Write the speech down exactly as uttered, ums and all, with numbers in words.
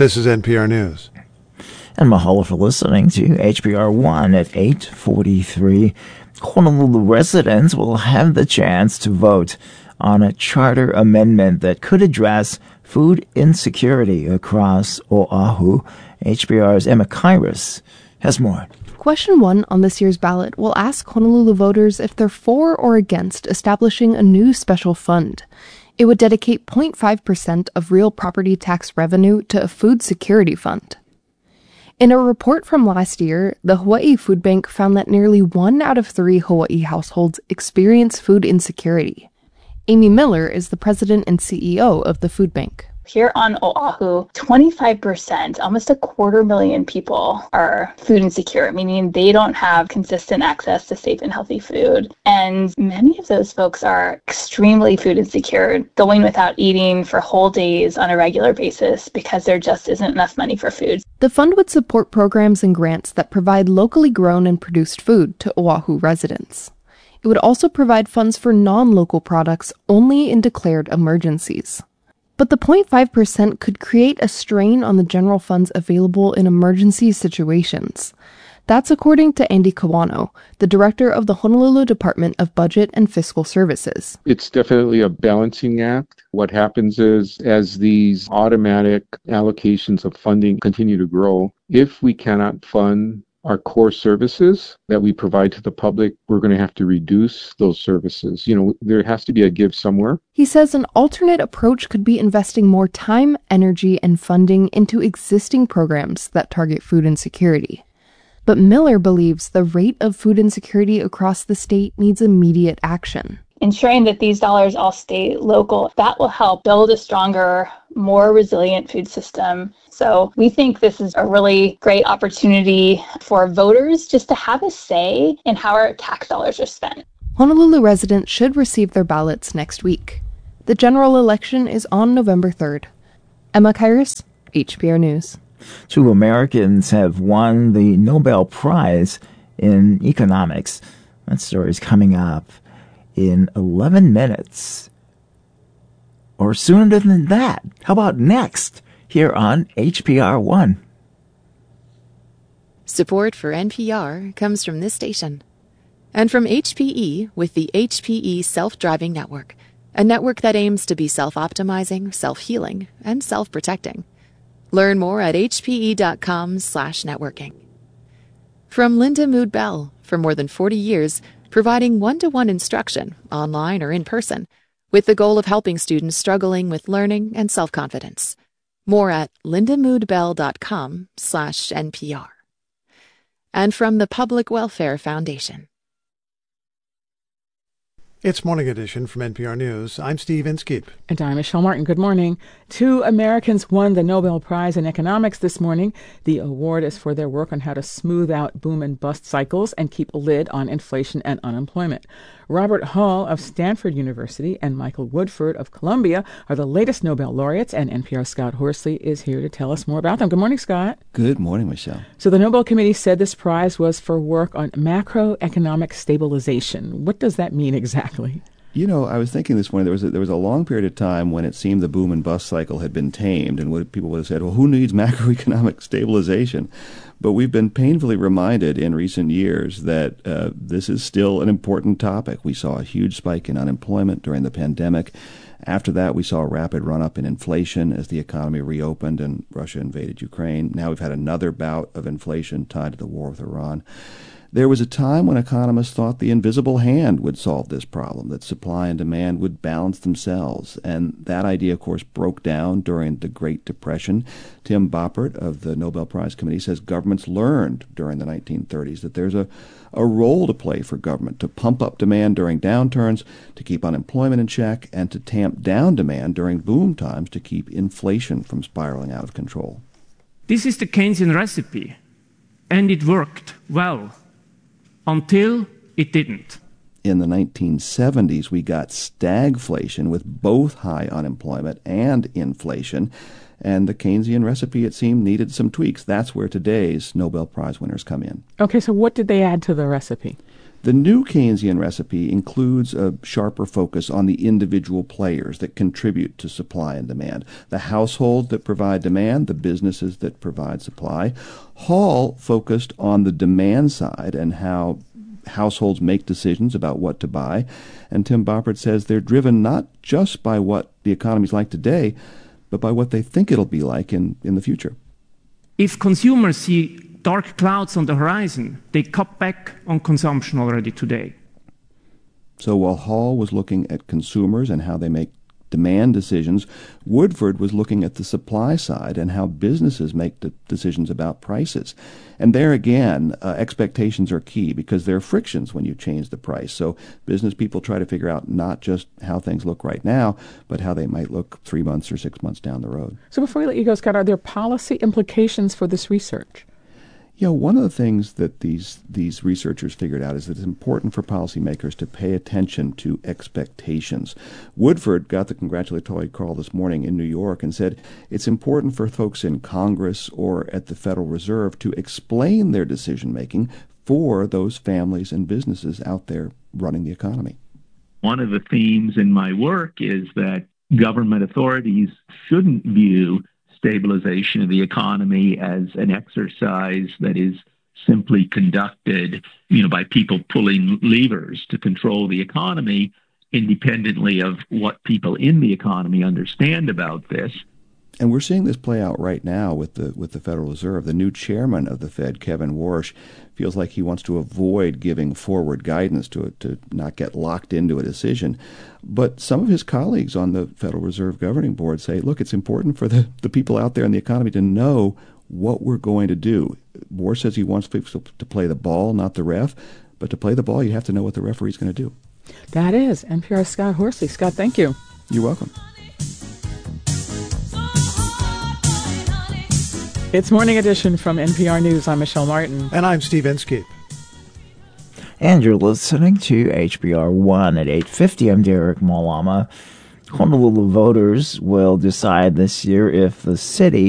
This is N P R News. And mahalo for listening to H P R one at eight forty-three. Honolulu residents will have the chance to vote on a charter amendment that could address food insecurity across Oahu. H P R's Emma Kairos has more. Question one on this year's ballot will ask Honolulu voters if they're for or against establishing a new special fund. It would dedicate zero point five percent of real property tax revenue to a food security fund. In a report from last year, the Hawaii Food Bank found that nearly one out of three Hawaii households experience food insecurity. Amy Miller is the president and C E O of the food bank. Here on Oahu, twenty-five percent, almost a quarter million people are food insecure, meaning they don't have consistent access to safe and healthy food. And many of those folks are extremely food insecure, going without eating for whole days on a regular basis because there just isn't enough money for food. The fund would support programs and grants that provide locally grown and produced food to Oahu residents. It would also provide funds for non-local products only in declared emergencies. But the zero point five percent could create a strain on the general funds available in emergency situations. That's according to Andy Kawano, the director of the Honolulu Department of Budget and Fiscal Services. It's definitely a balancing act. What happens is, as these automatic allocations of funding continue to grow, if we cannot fund our core services that we provide to the public, we're going to have to reduce those services. You know, there has to be a give somewhere. He says an alternate approach could be investing more time, energy, and funding into existing programs that target food insecurity. But Miller believes the rate of food insecurity across the state needs immediate action. Ensuring that these dollars all stay local, that will help build a stronger, more resilient food system. So we think this is a really great opportunity for voters just to have a say in how our tax dollars are spent. Honolulu residents should receive their ballots next week. The general election is on November third. Emma Kairos, H P R News. Two Americans have won the Nobel Prize in Economics. That story is coming up in eleven minutes. Or sooner than that. How about next? Here on H P R one. Support for N P R comes from this station. And from H P E with the H P E Self-Driving Network, a network that aims to be self-optimizing, self-healing, and self-protecting. Learn more at hpe.com slash networking. From Linda Mood Bell, for more than forty years, providing one-to-one instruction, online or in person, with the goal of helping students struggling with learning and self-confidence. More at lindamoodbell.com slash NPR. And from the Public Welfare Foundation. It's Morning Edition from N P R News. I'm Steve Inskeep. And I'm Michelle Martin. Good morning. Two Americans won the Nobel Prize in Economics this morning. The award is for their work on how to smooth out boom and bust cycles and keep a lid on inflation and unemployment. Robert Hall of Stanford University and Michael Woodford of Columbia are the latest Nobel laureates, and N P R's Scott Horsley is here to tell us more about them. Good morning, Scott. Good morning, Michelle. So the Nobel Committee said this prize was for work on macroeconomic stabilization. What does that mean exactly? You know, I was thinking this morning, there was a, there was a long period of time when it seemed the boom and bust cycle had been tamed, and what people would have said, well, who needs macroeconomic stabilization? But we've been painfully reminded in recent years that uh, this is still an important topic. We saw a huge spike in unemployment during the pandemic. After that, we saw a rapid run-up in inflation as the economy reopened and Russia invaded Ukraine. Now we've had another bout of inflation tied to the war with Iran. There was a time when economists thought the invisible hand would solve this problem, that supply and demand would balance themselves. And that idea, of course, broke down during the Great Depression. Tim Boppert of the Nobel Prize Committee says governments learned during the nineteen thirties that there's a, a role to play for government to pump up demand during downturns, to keep unemployment in check, and to tamp down demand during boom times to keep inflation from spiraling out of control. This is the Keynesian recipe, and it worked well. Until it didn't. In the nineteen seventies, we got stagflation with both high unemployment and inflation. And the Keynesian recipe, it seemed, needed some tweaks. That's where today's Nobel Prize winners come in. Okay, so what did they add to the recipe? The new Keynesian recipe includes a sharper focus on the individual players that contribute to supply and demand, the households that provide demand, the businesses that provide supply. Hall focused on the demand side and how households make decisions about what to buy. And Tim Boppert says they're driven not just by what the economy's like today, but by what they think it'll be like in, in the future. If consumers see dark clouds on the horizon, they cut back on consumption already today. So while Hall was looking at consumers and how they make demand decisions, Woodford was looking at the supply side and how businesses make the decisions about prices. And there again, uh, expectations are key because there are frictions when you change the price. So business people try to figure out not just how things look right now, but how they might look three months or six months down the road. So before we let you go, Scott, are there policy implications for this research? You know, one of the things that these these researchers figured out is that it's important for policymakers to pay attention to expectations. Woodford got the congratulatory call this morning in New York and said it's important for folks in Congress or at the Federal Reserve to explain their decision-making for those families and businesses out there running the economy. One of the themes in my work is that government authorities shouldn't view stabilization of the economy as an exercise that is simply conducted, you know, by people pulling levers to control the economy, independently of what people in the economy understand about this. And we're seeing this play out right now with the with the Federal Reserve. The new chairman of the Fed, Kevin Warsh, feels like he wants to avoid giving forward guidance to it, to not get locked into a decision. But some of his colleagues on the Federal Reserve Governing Board say, look, it's important for the, the people out there in the economy to know what we're going to do. Warsh says he wants people to play the ball, not the ref. But to play the ball, you have to know what the referee's going to do. That is N P R's Scott Horsley. Scott, thank you. You're welcome. It's Morning Edition from N P R News. I'm Michelle Martin. And I'm Steve Inskeep. And you're listening to H B R one at eight fifty. I'm Derek Malama. Honolulu voters will decide this year if the city